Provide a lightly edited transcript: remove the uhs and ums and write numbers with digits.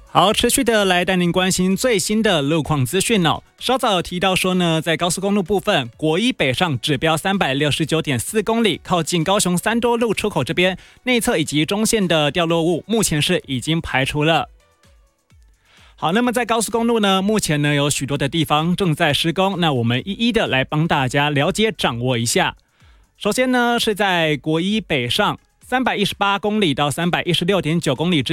好，持续的来带您关心最新的路况资讯哦。稍早有提到说呢，在高速公路部分，国一北上指标369.4公里，靠近高雄三多路出口这边内侧以及中线的掉落物，目前是已经排除了。好，那么在高速公路呢，目前呢有许多的地方正在施工，那我们一一的来帮大家了解掌握一下。首先呢是在国一北上318公里到316.9公里之